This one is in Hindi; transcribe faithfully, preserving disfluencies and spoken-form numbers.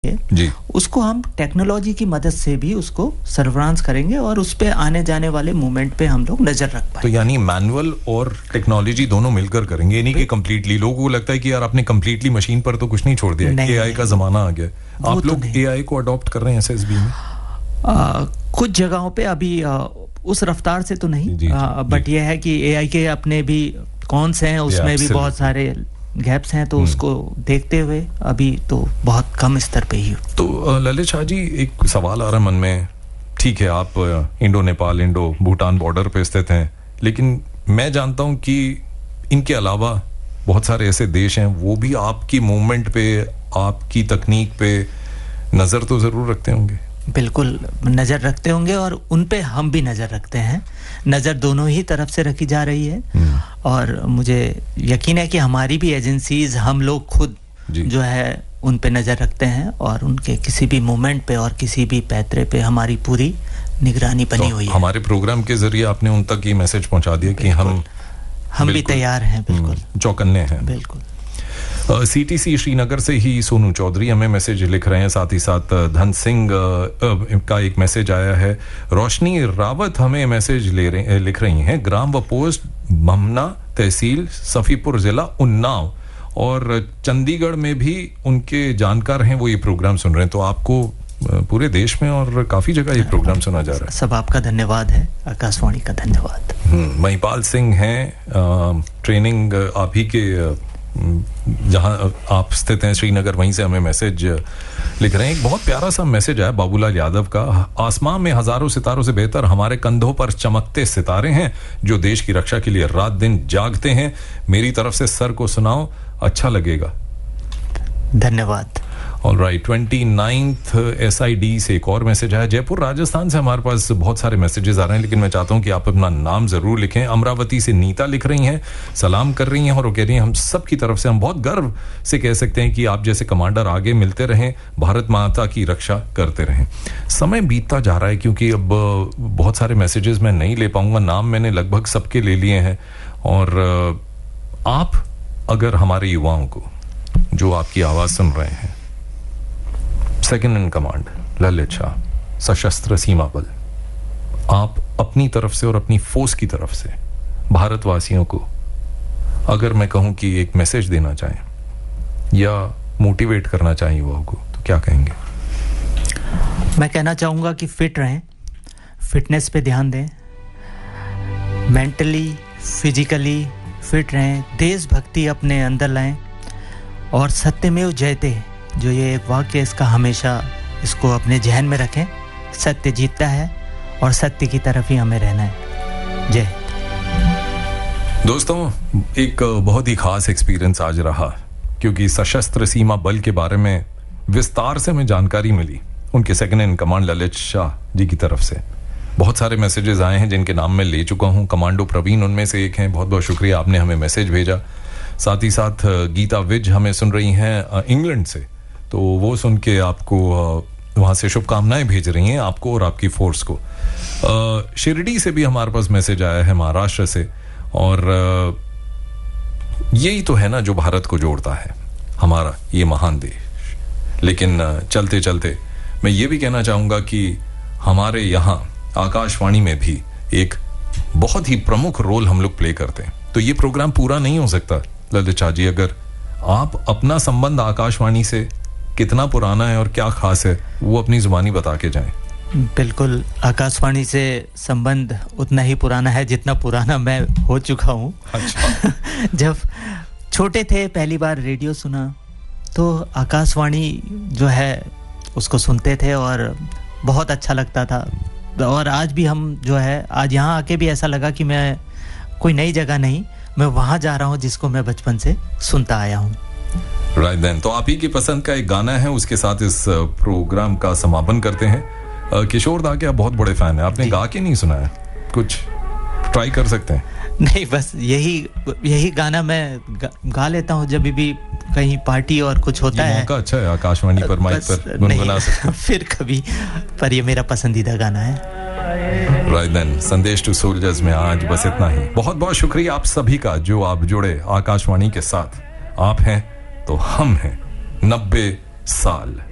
जी, उसको हम टेक्नोलॉजी की मदद से भी उसको सर्वेलांस करेंगे और उस पे आने जाने वाले मूवमेंट पे हम लोग नजर रख पाएंगे। तो यानी मैनुअल और टेक्नोलॉजी दोनों मिलकर करेंगे, यानी कि कंप्लीटली। लोगों को लगता है कि यार आपने कंप्लीटली मशीन पर तो कुछ नहीं छोड़ दिया, एआई का जमाना आ गया। आप लोग एआई को अडॉप्ट कर रहे हैं एसएसबी में? आ, कुछ जगहों पे अभी आ, उस रफ्तार से तो नहीं, आ, बट ये है कि एआई के अपने भी कौन्स हैं, उसमें भी बहुत सारे गैप्स हैं, तो उसको देखते हुए अभी तो बहुत कम स्तर पे ही। तो ललित शाह जी, एक सवाल आ रहा है मन में। ठीक है, आप Indo Nepal, Indo Bhutan border पे स्थित हैं, लेकिन मैं जानता हूं कि इनके अलावा बहुत सारे ऐसे देश हैं, वो भी आपकी मूवमेंट पे, आपकी तकनीक पे नजर तो जरूर रखते होंगे। बिल्कुल नजर रखते होंगे, और उन पे हम भी नजर रखते हैं। नजर दोनों ही तरफ से रखी जा रही है, और मुझे यकीन है कि हमारी भी एजेंसीज, हम लोग खुद जो है उन पे नजर रखते हैं, और उनके किसी भी मूवमेंट पे और किसी भी पैतरे पे हमारी पूरी निगरानी बनी तो हुई है। हमारे प्रोग्राम के जरिए आपने उन तक ये मैसेज पहुंचा दिया कि हम हम भी तैयार हैं, बिल्कुल चौकन्ने हैं। बिल्कुल। सीटीसी श्रीनगर से ही सोनू चौधरी हमें मैसेज लिख रहे हैं, साथ ही साथ धन सिंह का एक मैसेज आया है। रोशनी रावत हमें मैसेज ले रहे लिख रही हैं, ग्राम व पोस्ट बमना, तहसील सफीपुर, जिला उन्नाव, और चंडीगढ़ में भी उनके जानकार हैं, वो ये प्रोग्राम सुन रहे हैं। तो आपको पूरे देश में और काफी जगह ये प्रोग्राम सुना जा रहा है। सब आपका धन्यवाद है, आकाशवाणी का धन्यवाद। महिपाल सिंह हैं, ट्रेनिंग आप ही के जहां आप स्थित हैं श्रीनगर, वहीं से हमें मैसेज लिख रहे हैं। एक बहुत प्यारा सा मैसेज आया बाबूलाल यादव का। आसमान में हजारों सितारों से बेहतर हमारे कंधों पर चमकते सितारे हैं, जो देश की रक्षा के लिए रात दिन जागते हैं। मेरी तरफ से सर को सुनाओ, अच्छा लगेगा। धन्यवाद। All right, twenty ninth SID से एक और मैसेज आया। जयपुर राजस्थान से हमारे पास बहुत सारे मैसेजेस आ रहे हैं, लेकिन मैं चाहता हूं कि आप अपना नाम जरूर लिखें। अमरावती से नीता लिख रही हैं, सलाम कर रही हैं, और वो कह रही हैं हम सब की तरफ से हम बहुत गर्व से कह सकते हैं कि आप जैसे कमांडर आगे मिलते रहें, भारत माता की रक्षा करते रहें। समय बीतता जा रहा है, क्योंकि अब बहुत सारे मैसेजेस मैं नहीं ले पाऊंगा, नाम मैंने लगभग सबके ले लिए हैं, और आप अगर हमारे युवाओं को, जो आपकी आवाज सुन रहे हैं, second in command Lalit Shah, सशस्त्र सीमा बल, आप अपनी तरफ से और अपनी फोर्स की तरफ से भारतवासियों को अगर मैं कहूं कि एक मैसेज देना चाहें या मोटिवेट करना चाहें युवाओं को, तो क्या कहेंगे? मैं कहना चाहूंगा कि फिट रहें, फिटनेस पे ध्यान दें, मेंटली फिजिकली फिट रहें, देशभक्ति अपने अंदर लाएं, और सत्यमेव जयते, जो ये एक वाक्य, इसका हमेशा इसको अपने जहन में रखें। सत्य जीतता है, और सत्य की तरफ ही हमें रहना है। जय। दोस्तों, एक बहुत ही खास एक्सपीरियंस आज रहा, क्योंकि सशस्त्र सीमा बल के बारे में विस्तार से हमें जानकारी मिली उनके second in command Lalit Shah ji की तरफ से। बहुत सारे मैसेजेस आए हैं जिनके नाम मैं ले चुका हूं। कमांडो प्रवीण उनमें से एक हैं, बहुत बहुत शुक्रिया, आपने हमें मैसेज भेजा। साथ ही साथ गीता विज हमें सुन रही हैं इंग्लैंड से, तो वो सुन के आपको वहां से शुभकामनाएं भेज रही हैं, आपको और आपकी फोर्स को। शिरडी से भी हमारे पास मैसेज आया है, महाराष्ट्र से, और यही तो है ना जो भारत को जोड़ता है, हमारा ये महान देश। लेकिन चलते चलते मैं ये भी कहना चाहूंगा कि हमारे यहाँ आकाशवाणी में भी एक बहुत ही प्रमुख रोल हम लोग प्ले करते हैं। तो ये प्रोग्राम पूरा नहीं हो सकता ललित शाह जी, अगर आप अपना संबंध आकाशवाणी से कितना पुराना है और क्या खास है, वो अपनी जुबानी बता के जाएं। बिल्कुल, आकाशवाणी से संबंध उतना ही पुराना है जितना पुराना मैं हो चुका हूँ। अच्छा। जब छोटे थे, पहली बार रेडियो सुना, तो आकाशवाणी जो है उसको सुनते थे और बहुत अच्छा लगता था। और आज भी हम जो है, आज यहाँ आके भी ऐसा लगा कि मैं कोई नई जगह नहीं, मैं वहां जा रहा हूँ जिसको मैं बचपन से सुनता आया हूँ। राइट देन, तो आप ही की पसंद का एक गाना है, उसके साथ इस प्रोग्राम का समापन करते हैं। किशोर दा के आप बहुत बड़े फैन हैं, आपने गा के नहीं सुना है, कुछ ट्राई कर सकते हैं? नहीं, बस यही यही गाना मैं गा, गा लेता हूँ जब भी कहीं पार्टी और कुछ होता है। मौका अच्छा है, आकाशवाणी पर माइक पर गुनगुना सकते हैं। फिर कभी, पर ये मेरा पसंदीदा गाना है। राइट देन, संदेश टू सोल्जर्स में आज बस इतना ही। बहुत बहुत शुक्रिया आप सभी का जो आप जुड़े आकाशवाणी के साथ। आप हैं तो हम हैं, नब्बे साल।